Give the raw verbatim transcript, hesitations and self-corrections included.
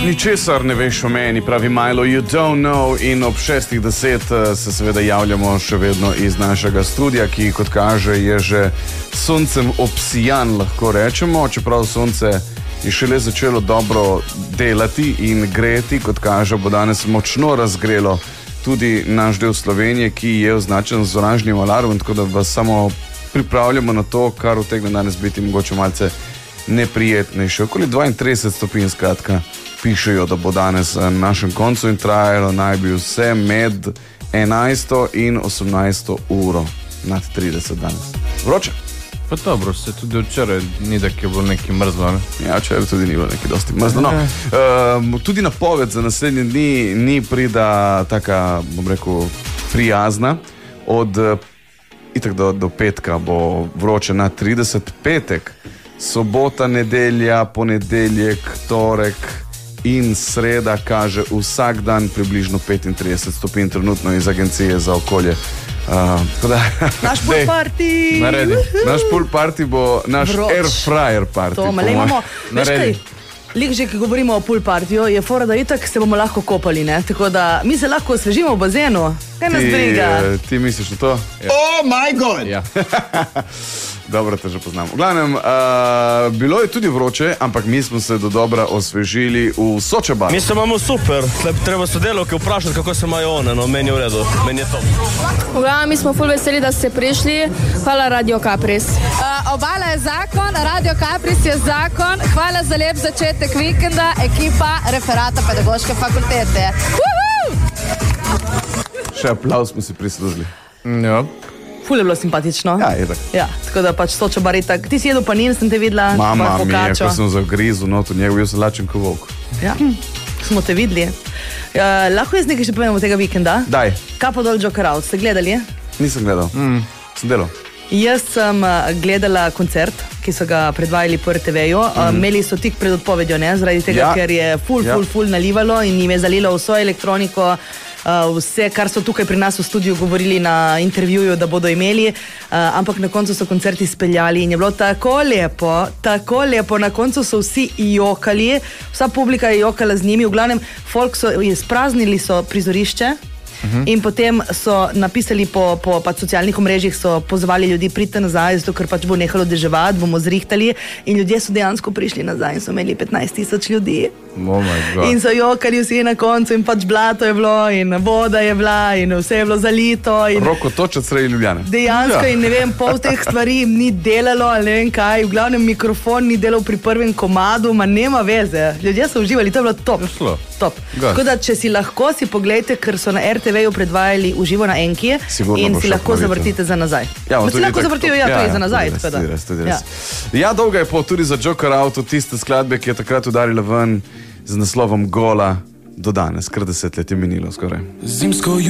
Ničesar ne veš o meni, pravi Milo, you don't know, in ob šestih deset se seveda javljamo še vedno iz našega studija, ki kot kaže je že soncem obsijan, lahko rečemo, čeprav sonce je šele začelo dobro delati in greti, kot kaže, bo danes močno razgrelo tudi naš del Slovenije, ki je označen z oranžnim alarmom, tako da vas samo pripravljamo na to, kar utegne danes biti mogoče malce neprijetnejše. Okoli dvaintrideset stopinj, skratka, pišejo, da bo danes na našem koncu in trajalo naj bi vse med enajsto in osemnajsto uro nad trideset danes. Vroče? Pa dobro, se tudi včeraj ni, da je bilo nekaj mrzlo, ne? Ja, včeraj tudi ni bilo nekaj dosti mrzlo. No, uh, tudi napoved za naslednje dni ni prida taka, bom rekel, prijazna. Od uh, itak do, do petka bo vroče nad trideset, petek, sobota, nedelja, ponedeljek, torek in sreda kaže vsak dan približno petintrideset stopinj, trenutno iz Agencije za okolje. Uh, da, naš pool party naredi. Naš pool party bo naš Vroč. Air fryer party. To, male imamo, veš kaj, lik že, ki govorimo o pool partyju, je fora, da itak se bomo lahko kopali, ne? Tako da mi se lahko osvežimo v bazenu. Kaj nas briga? Ti, ti misliš na to? Ja. Oh my god! Ja. Dobro, te že poznam. V glavnem, uh, bilo je tudi vroče, ampak mi smo se do dobra osvežili v Sočebar. Mi se imamo super, treba sodelavke vprašati, kako se imajo one, no meni je v redu, meni je to. V glavnem, mi smo ful veseli, da ste prišli. Hvala Radio Kapris. Uh, obala je zakon, Radio Kapris je zakon. Hvala za lep začetek vikenda, ekipa referata pedagoške fakultete. Uhu! Še aplauz smo si prislužili. Ja. Ful je bilo simpatično. Ja, je tako. Ja, tako da pač Sočebar je tak. Ti si jedel panin, sem te videla. Mama mi je, ko sem zagrizu not v njegu, jaz sem lačen ko volk. Ja, smo te videli. Uh, lahko jaz nekaj še povem od tega vikenda? Daj. Kapo dol Joker Out, ste gledali? Nisem gledal, mm. sem delal. Jaz sem uh, gledala koncert, ki so ga predvajali po er te veju. Uh, mm. Imeli so tik pred odpovedjo, ne? Zaradi tega, ja. ker je ful, ful, ja. ful nalivalo in jim je zalilo vso elektroniko, uh, vse, kar so tukaj pri nas v studiu govorili na intervjuju, da bodo imeli, uh, ampak na koncu so koncerti speljali in je bilo tako lepo, tako lepo. Na koncu so vsi jokali, vsa publika je jokala z njimi, v glavnem folk so, spraznili so prizorišče. Uh-huh. In potem so napisali po, po pač socialnih omrežjih, so pozvali ljudi, pridite nazaj, zato ker pač bo nehalo deževati, bomo zrihtali in ljudje so dejansko prišli nazaj in so imeli petnajst tisoč ljudi. Oh my God. In so jokali vsi na koncu in pač blato je bilo in voda je bila in vse je bilo zalito. In Roko točat sredi Ljubljane. Dejansko ja. In ne vem, pol teh stvari ni delalo, ali ne vem kaj, v glavnem mikrofon ni delal pri prvem komadu, ma nema veze. Ljudje so uživali, to je bilo top. top. Tako da, če si lahko, si pogledajte, ker so na er te veju predvajali uživo na Enki in si lahko zavrtite za nazaj. Ja, si lahko zavrtijo, ja, ja, tudi za nazaj. Tudi res, tudi res, tudi res. Ja. ja, dolga je pot tudi za Joker Out, tiste skladbe, ki je takrat udarila ven z naslovom Gola do danes, kar deset let je minilo skoraj. Zimsko